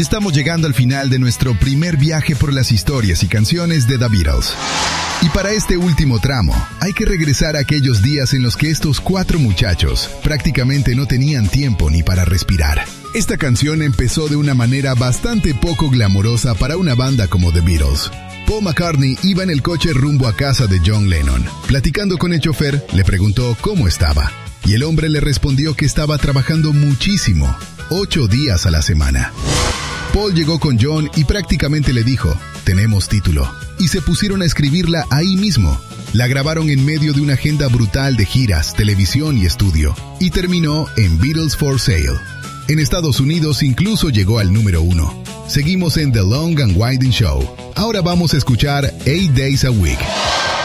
Estamos llegando al final de nuestro primer viaje por las historias y canciones de The Beatles. Y para este último tramo, hay que regresar a aquellos días en los que estos 4 muchachos prácticamente no tenían tiempo ni para respirar. Esta canción empezó de una manera bastante poco glamorosa para una banda como The Beatles. Paul McCartney iba en el coche rumbo a casa de John Lennon. Platicando con el chofer, le preguntó cómo estaba. Y el hombre le respondió que estaba trabajando muchísimo, 8 días a la semana. Paul llegó con John y prácticamente le dijo, tenemos título. Y se pusieron a escribirla ahí mismo. La grabaron en medio de una agenda brutal de giras, televisión y estudio. Y terminó en Beatles for Sale. En Estados Unidos incluso llegó al número 1. Seguimos en The Long and Winding Show. Ahora vamos a escuchar 8 Days a Week.